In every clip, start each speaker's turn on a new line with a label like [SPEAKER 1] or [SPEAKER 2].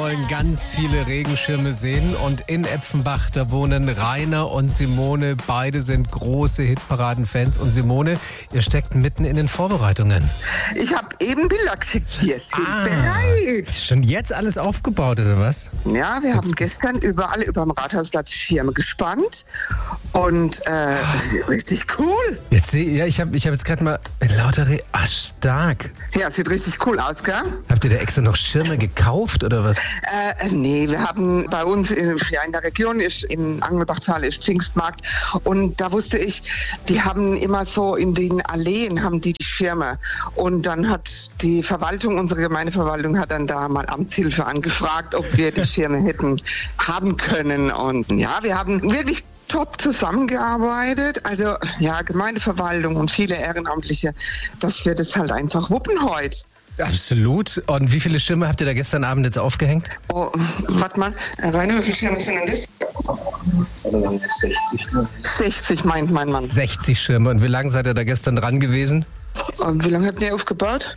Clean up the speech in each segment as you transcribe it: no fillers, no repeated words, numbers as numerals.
[SPEAKER 1] wollen ganz viele Regenschirme sehen und in Epfenbach, da wohnen Rainer und Simone. Beide sind große Hitparaden-Fans. Und Simone, ihr steckt mitten in den Vorbereitungen.
[SPEAKER 2] Ich habe eben Bilder geschickt. Wir sind bereit.
[SPEAKER 1] Schon jetzt alles aufgebaut, oder was?
[SPEAKER 2] Ja, wir haben gestern überall über dem Rathausplatz Schirme gespannt. Und richtig cool.
[SPEAKER 1] Jetzt ich hab jetzt gerade mal lauter stark.
[SPEAKER 2] Ja, sieht richtig cool aus, gell?
[SPEAKER 1] Habt ihr da extra noch Schirme gekauft oder was?
[SPEAKER 2] Nee, wir haben bei uns in der Region in Angelbachtal ist Pfingstmarkt und da wusste ich, die haben immer so in den Alleen haben die Schirme und dann hat die Verwaltung, unsere Gemeindeverwaltung hat dann da mal Amtshilfe angefragt, ob wir die Schirme hätten haben können und ja, wir haben wirklich top zusammengearbeitet, also ja, Gemeindeverwaltung und viele Ehrenamtliche, dass wir das halt einfach wuppen heute.
[SPEAKER 1] Absolut. Und wie viele Schirme habt ihr da gestern Abend jetzt aufgehängt?
[SPEAKER 2] Oh, warte mal, Rainer, wie viele Schirme sind denn das? 60 meint mein Mann.
[SPEAKER 1] 60 Schirme. Und wie lange seid ihr da gestern dran gewesen?
[SPEAKER 2] Und wie lange habt ihr aufgebaut?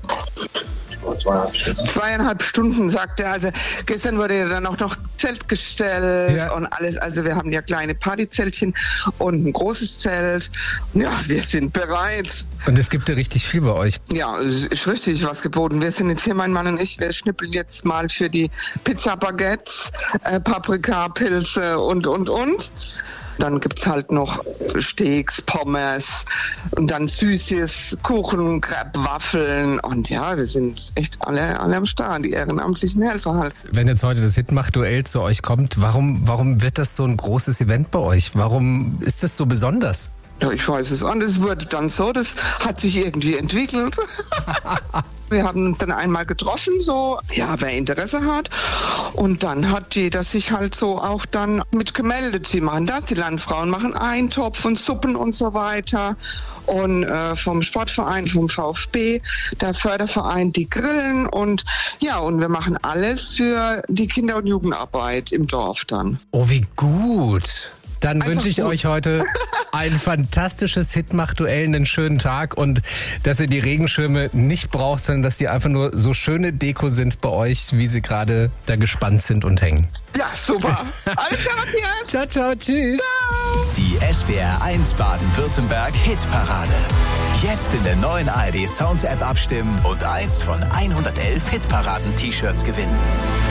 [SPEAKER 2] 2,5 Stunden, sagt er. Also gestern wurde ja dann auch noch Zelt gestellt und alles. Also wir haben ja kleine Partyzeltchen und ein großes Zelt. Ja, wir sind bereit.
[SPEAKER 1] Und es gibt ja richtig viel bei euch.
[SPEAKER 2] Ja, es ist richtig was geboten. Wir sind jetzt hier, mein Mann und ich, wir schnippeln jetzt mal für die Pizza Baguettes, Paprika, Pilze und. Dann gibt's halt noch Steaks, Pommes und dann Süßes, Kuchen, Crepe, Waffeln. Und ja, wir sind echt alle am Start, die ehrenamtlichen Helfer halt.
[SPEAKER 1] Wenn jetzt heute das Hitmach-Duell zu euch kommt, warum wird das so ein großes Event bei euch? Warum ist das so besonders?
[SPEAKER 2] Ja, ich weiß es. Und es wurde dann so, das hat sich irgendwie entwickelt. Wir haben uns dann einmal getroffen, so, ja, wer Interesse hat. Und dann hat jeder sich halt so auch dann mit gemeldet. Sie machen das, die Landfrauen machen Eintopf und Suppen und so weiter. Und vom Sportverein, vom VfB, der Förderverein, die grillen. Und ja, und wir machen alles für die Kinder- und Jugendarbeit im Dorf dann.
[SPEAKER 1] Oh, wie gut. Dann wünsche ich
[SPEAKER 2] gut.
[SPEAKER 1] euch heute ein fantastisches Hitmach-Duell, einen schönen Tag und dass ihr die Regenschirme nicht braucht, sondern dass die einfach nur so schöne Deko sind bei euch, wie sie gerade da gespannt sind und hängen.
[SPEAKER 2] Ja, super. Alles klar, Matthias.
[SPEAKER 1] Ciao, ciao, tschüss.
[SPEAKER 2] Ciao.
[SPEAKER 3] Die SWR 1 Baden-Württemberg Hitparade. Jetzt in der neuen ARD Sounds App abstimmen und eins von 111 Hitparaden-T-Shirts gewinnen.